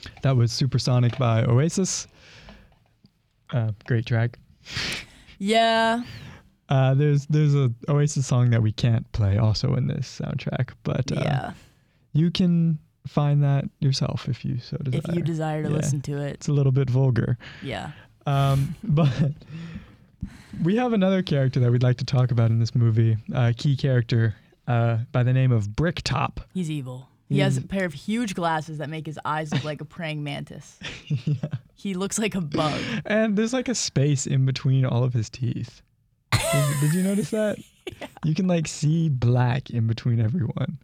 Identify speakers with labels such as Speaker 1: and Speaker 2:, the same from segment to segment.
Speaker 1: That was Supersonic by Oasis. Great track.
Speaker 2: Yeah.
Speaker 1: There's a Oasis song that we can't play also in this soundtrack, but
Speaker 2: Yeah.
Speaker 1: you can find that yourself if you so desire.
Speaker 2: If you desire to listen to it.
Speaker 1: It's a little bit vulgar.
Speaker 2: Yeah.
Speaker 1: But we have another character that we'd like to talk about in this movie, a key character by the name of Bricktop.
Speaker 2: He's evil. He has a pair of huge glasses that make his eyes look like a praying mantis.
Speaker 1: Yeah.
Speaker 2: He looks like a bug.
Speaker 1: And there's like a space in between all of his teeth. Did you notice that?
Speaker 2: Yeah.
Speaker 1: You can like see black in between everyone.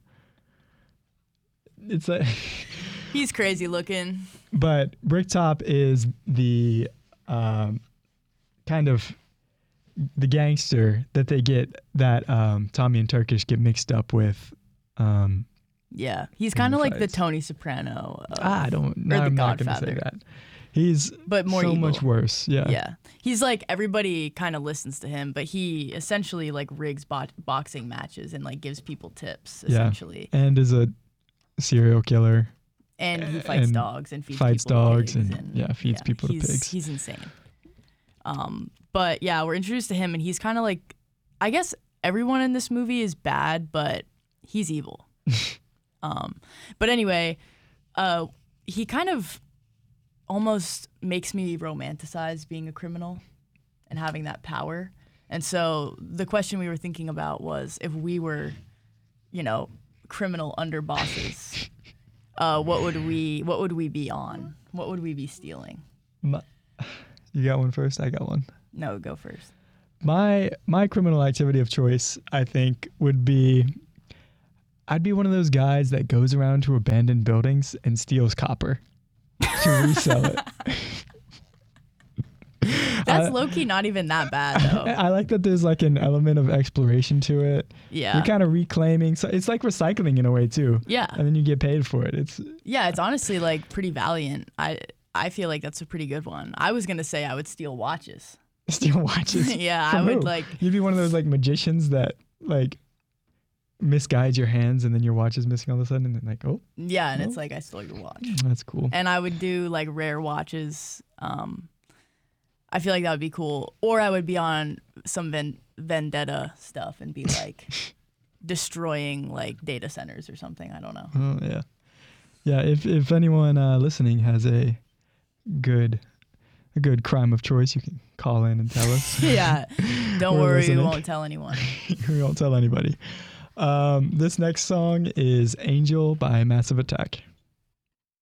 Speaker 1: It's like
Speaker 2: He's crazy looking.
Speaker 1: But Bricktop is the kind of the gangster that they get that Tommy and Turkish get mixed up with.
Speaker 2: Yeah, he's kind of like the
Speaker 1: fights.
Speaker 2: Tony Soprano.
Speaker 1: I'm
Speaker 2: the
Speaker 1: not going to say
Speaker 2: Godfather.
Speaker 1: that. He's
Speaker 2: But more
Speaker 1: so
Speaker 2: evil.
Speaker 1: much worse. Yeah.
Speaker 2: Yeah, he's like everybody kind of listens to him, but he essentially like rigs boxing matches and like gives people tips essentially.
Speaker 1: And is a serial killer.
Speaker 2: And he fights
Speaker 1: and
Speaker 2: dogs and feeds
Speaker 1: fights
Speaker 2: people to
Speaker 1: dogs
Speaker 2: pigs
Speaker 1: and feeds people to pigs.
Speaker 2: He's insane. But yeah, we're introduced to him, and he's kind of like, I guess everyone in this movie is bad, but he's evil. But anyway, he kind of almost makes me romanticize being a criminal and having that power. And so the question we were thinking about was if we were, criminal under bosses, what would we be on? What would we be stealing?
Speaker 1: You got one first? I got one.
Speaker 2: No, go first.
Speaker 1: My criminal activity of choice, I think, would be I'd be one of those guys that goes around to abandoned buildings and steals copper to resell it.
Speaker 2: That's low-key not even that bad, though.
Speaker 1: I like that there's like an element of exploration to it.
Speaker 2: Yeah.
Speaker 1: You're kind of reclaiming. So it's like recycling in a way too.
Speaker 2: Yeah.
Speaker 1: And then you get paid for it. It's
Speaker 2: honestly like pretty valiant. I feel like that's a pretty good one. I was going to say I would steal watches.
Speaker 1: steal watches.
Speaker 2: Yeah,
Speaker 1: From
Speaker 2: I would
Speaker 1: who?
Speaker 2: like...
Speaker 1: You'd be one of those like magicians that like misguide your hands and then your watch is missing all of a sudden and then like, oh.
Speaker 2: Yeah, and it's like I stole your watch.
Speaker 1: That's cool.
Speaker 2: And I would do like rare watches. I feel like that would be cool. Or I would be on some vendetta stuff and be like destroying like data centers or something. I don't know.
Speaker 1: Oh yeah. Yeah, if anyone listening has a good crime of choice, you can call in and tell us.
Speaker 2: Yeah. Don't
Speaker 1: We're
Speaker 2: worry,
Speaker 1: listening.
Speaker 2: we won't tell anyone.
Speaker 1: We won't tell anybody. This next song is Angel by Massive Attack.